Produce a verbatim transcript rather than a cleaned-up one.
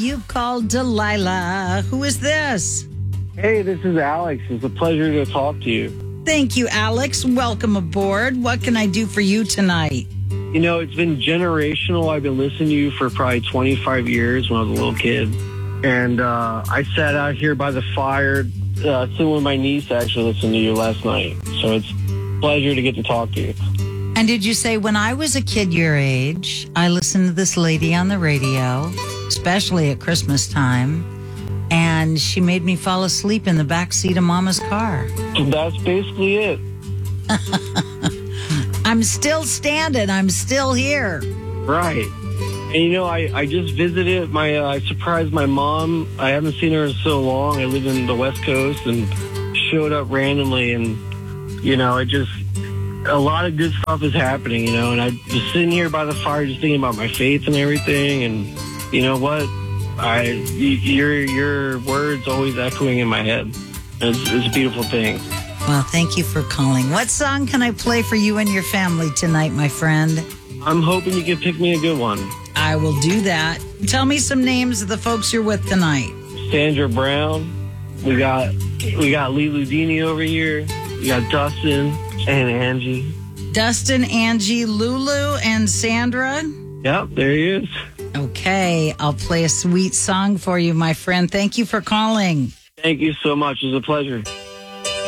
you've called Delilah. Who is this? Hey, this is Alex. It's a pleasure to talk to you. Thank you, Alex. Welcome aboard. What can I do for you tonight? You know, it's been generational. I've been listening to you for probably twenty-five years when I was a little kid. And uh, I sat out here by the fire, uh, sitting with my niece actually listening to you last night. So it's a pleasure to get to talk to you. And did you say, when I was a kid your age, I listened to this lady on the radio, especially at Christmas time, and she made me fall asleep in the back seat of Mama's car. That's basically it. I'm still standing. I'm still here. Right. And, you know, I, I just visited my, uh, I surprised my mom. I haven't seen her in so long. I live in the West Coast and showed up randomly. And, you know, it just, a lot of good stuff is happening, you know. And I'm just sitting here by the fire just thinking about my faith and everything. And, you know what? I, your, your words always echoing in my head. It's, it's a beautiful thing. Well, thank you for calling. What song can I play for you and your family tonight, my friend? I'm hoping you can pick me a good one. I will do that. Tell me some names of the folks you're with tonight. Sandra Brown. We got we got Lee Ludini over here. We got Dustin and Angie. Dustin, Angie, Lulu, and Sandra. Yep, there he is. Okay, I'll play a sweet song for you, my friend. Thank you for calling. Thank you so much. It was a pleasure.